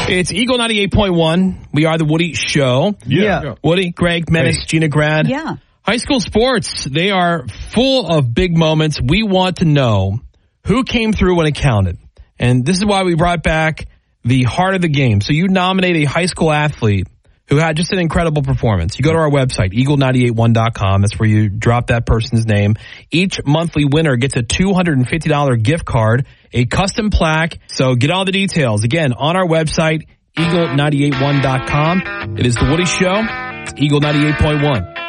It's Eagle 98.1. We are the Woody Show. Yeah. Woody, Greg, Menace, Gina, Grad. Yeah. High school sports, they are full of big moments. We want to know who came through when it counted. And this is why we brought back the heart of the game. So you nominate a high school athlete who had just an incredible performance. You go to our website, eagle981.com. That's where you drop that person's name. Each monthly winner gets a $250 gift card, a custom plaque. So get all the details. Again, on our website, eagle981.com. It is the Woody Show. It's Eagle 98.1.